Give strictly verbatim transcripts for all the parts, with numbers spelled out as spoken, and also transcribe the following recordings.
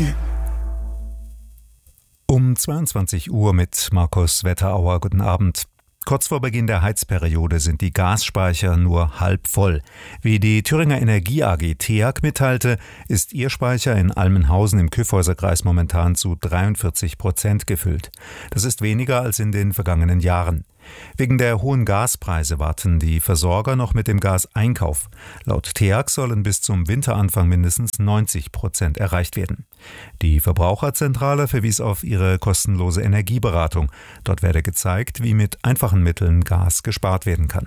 Nachrichten. Um zweiundzwanzig Uhr mit Markus Wetterauer. Guten Abend. Kurz vor Beginn der Heizperiode sind die Gasspeicher nur halb voll. Wie die Thüringer Energie A G T E A G mitteilte, ist ihr Speicher in Almenhausen im Kyffhäuserkreis momentan zu dreiundvierzig Prozent gefüllt. Das ist weniger als in den vergangenen Jahren. Wegen der hohen Gaspreise warten die Versorger noch mit dem Gaseinkauf. Laut T E A G sollen bis zum Winteranfang mindestens neunzig Prozent erreicht werden. Die Verbraucherzentrale verwies auf ihre kostenlose Energieberatung. Dort werde gezeigt, wie mit einfachen Mitteln Gas gespart werden kann.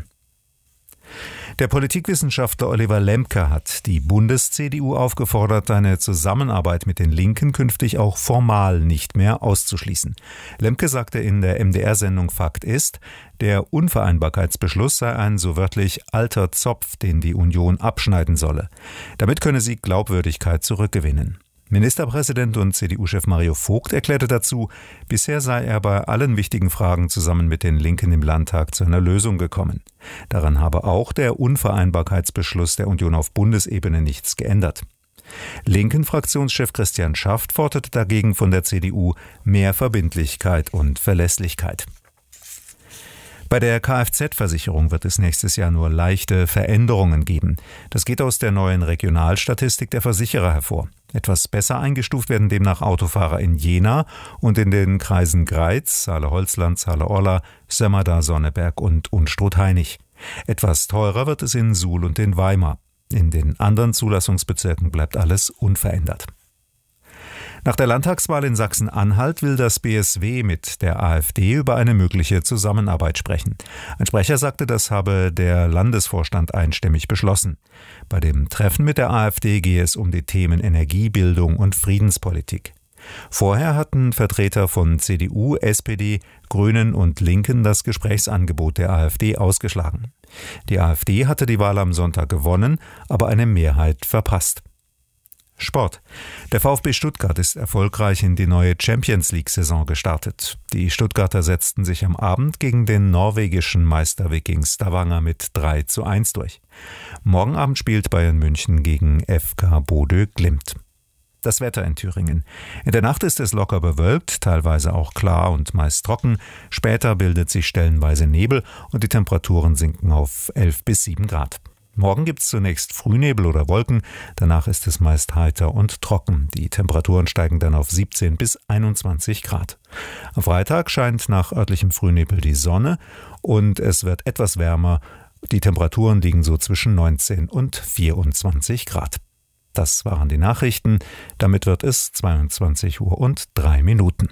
Der Politikwissenschaftler Oliver Lemke hat die Bundes-C D U aufgefordert, eine Zusammenarbeit mit den Linken künftig auch formal nicht mehr auszuschließen. Lemke sagte in der M D R-Sendung Fakt ist, der Unvereinbarkeitsbeschluss sei ein so wörtlich alter Zopf, den die Union abschneiden solle. Damit könne sie Glaubwürdigkeit zurückgewinnen. Ministerpräsident und C D U-Chef Mario Vogt erklärte dazu, bisher sei er bei allen wichtigen Fragen zusammen mit den Linken im Landtag zu einer Lösung gekommen. Daran habe auch der Unvereinbarkeitsbeschluss der Union auf Bundesebene nichts geändert. Linken-Fraktionschef Christian Schaft forderte dagegen von der C D U mehr Verbindlichkeit und Verlässlichkeit. Bei der Kfz-Versicherung wird es nächstes Jahr nur leichte Veränderungen geben. Das geht aus der neuen Regionalstatistik der Versicherer hervor. Etwas besser eingestuft werden demnach Autofahrer in Jena und in den Kreisen Greiz, Saale-Holzland, Saale-Orla, Sömmerda, Sonneberg und Unstrut-Hainich. Etwas teurer wird es in Suhl und in Weimar. In den anderen Zulassungsbezirken bleibt alles unverändert. Nach der Landtagswahl in Sachsen-Anhalt will das B S W mit der AfD über eine mögliche Zusammenarbeit sprechen. Ein Sprecher sagte, das habe der Landesvorstand einstimmig beschlossen. Bei dem Treffen mit der AfD gehe es um die Themen Energiebildung und Friedenspolitik. Vorher hatten Vertreter von C D U, S P D, Grünen und Linken das Gesprächsangebot der AfD ausgeschlagen. Die AfD hatte die Wahl am Sonntag gewonnen, aber eine Mehrheit verpasst. Sport. Der VfB Stuttgart ist erfolgreich in die neue Champions-League-Saison gestartet. Die Stuttgarter setzten sich am Abend gegen den norwegischen Meister Viking Stavanger mit drei zu eins durch. Morgen Abend spielt Bayern München gegen F K Bodø Glimt. Das Wetter in Thüringen. In der Nacht ist es locker bewölkt, teilweise auch klar und meist trocken. Später bildet sich stellenweise Nebel und die Temperaturen sinken auf elf bis sieben Grad. Morgen gibt es zunächst Frühnebel oder Wolken, danach ist es meist heiter und trocken. Die Temperaturen steigen dann auf siebzehn bis einundzwanzig Grad. Am Freitag scheint nach örtlichem Frühnebel die Sonne und es wird etwas wärmer. Die Temperaturen liegen so zwischen neunzehn und vierundzwanzig Grad. Das waren die Nachrichten. Damit wird es zweiundzwanzig Uhr und drei Minuten.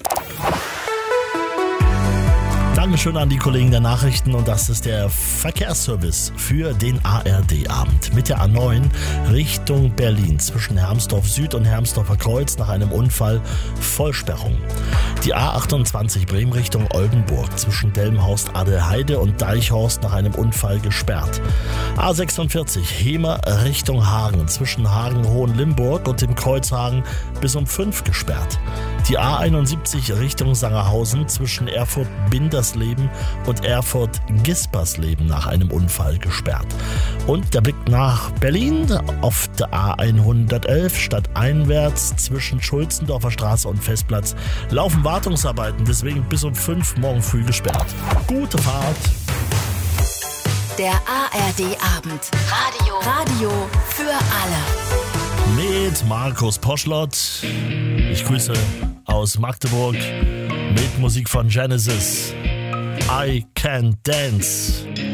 Dankeschön an die Kollegen der Nachrichten und das ist der Verkehrsservice für den A R D-Abend. Mit der A neun Richtung Berlin zwischen Hermsdorf Süd und Hermsdorfer Kreuz nach einem Unfall Vollsperrung. Die A achtundzwanzig Bremen Richtung Oldenburg zwischen Delmenhorst Adelheide und Deichhorst nach einem Unfall gesperrt. A sechsundvierzig Hemer Richtung Hagen zwischen Hagen-Hohenlimburg und dem Kreuz Hagen bis um fünf gesperrt. Die A einundsiebzig Richtung Sangerhausen zwischen Erfurt-Bindersleben und Erfurt-Gispersleben nach einem Unfall gesperrt. Und der Blick nach Berlin auf der A hundertelf stadteinwärts zwischen Schulzendorfer Straße und Festplatz laufen Wartungsarbeiten, deswegen bis um fünf morgen früh gesperrt. Gute Fahrt! Der A R D-Abend. Radio. Radio für alle. Mit Markus Poschlott. Ich grüße aus Magdeburg mit Musik von Genesis. I Can Dance.